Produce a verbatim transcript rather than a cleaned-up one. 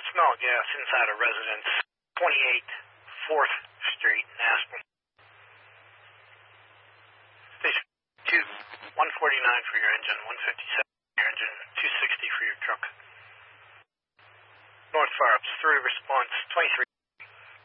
smell of gas inside a residence, twenty-eight fourth Street in Aspen. Station two, one forty-nine for your engine, one fifty-seven for your engine, two sixty for your truck. North Fire Ups three, response twenty-three.